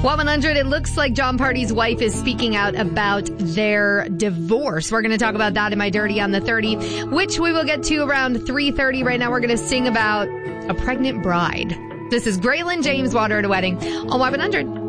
Well, 100, it looks like John Party's wife is speaking out about their divorce. We're going to talk about that in My Dirty on the 30, which we will get to around 3:30. Right now, we're going to sing about a pregnant bride. This is Graylin James, Water at a Wedding on Y100.